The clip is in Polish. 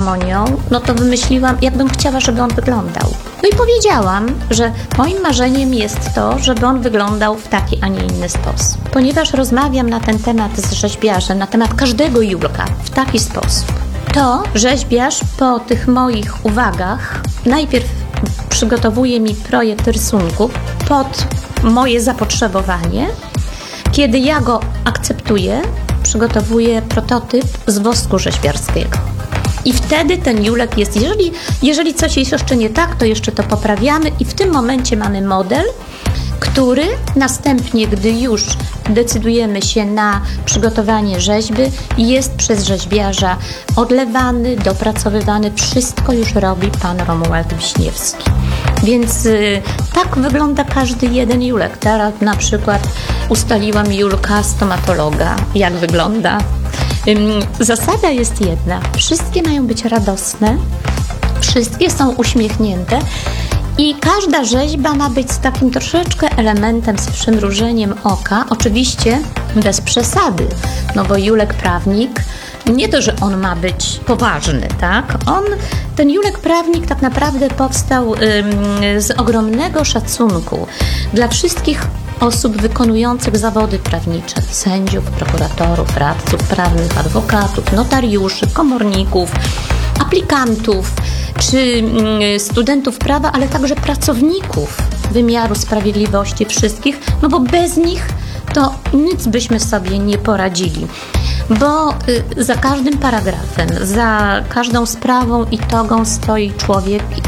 ceremonią, no to wymyśliłam, jakbym chciała, żeby on wyglądał. No i powiedziałam, że moim marzeniem jest to, żeby on wyglądał w taki, a nie inny sposób. Ponieważ rozmawiam na ten temat z rzeźbiarzem, na temat każdego Julka w taki sposób, to rzeźbiarz po tych moich uwagach najpierw przygotowuje mi projekt rysunku pod moje zapotrzebowanie. Kiedy ja go akceptuję, przygotowuję prototyp z wosku rzeźbiarskiego. I wtedy ten Julek jest, jeżeli coś jest jeszcze nie tak, to jeszcze to poprawiamy i w tym momencie mamy model, który następnie, gdy już decydujemy się na przygotowanie rzeźby, jest przez rzeźbiarza odlewany, dopracowywany. Wszystko już robi pan Romuald Wiśniewski. Więc tak wygląda każdy jeden Julek. Teraz na przykład ustaliłam Julka stomatologa, jak wygląda. Zasada jest jedna. Wszystkie mają być radosne, wszystkie są uśmiechnięte i każda rzeźba ma być z takim troszeczkę elementem, z przymrużeniem oka. Oczywiście bez przesady, no bo Julek prawnik, nie to, że on ma być poważny, tak? Ten Julek prawnik tak naprawdę powstał z ogromnego szacunku dla wszystkich osób wykonujących zawody prawnicze, sędziów, prokuratorów, radców prawnych, adwokatów, notariuszy, komorników, aplikantów czy studentów prawa, ale także pracowników wymiaru sprawiedliwości wszystkich, no bo bez nich to nic byśmy sobie nie poradzili. Bo za każdym paragrafem, za każdą sprawą i togą stoi człowiek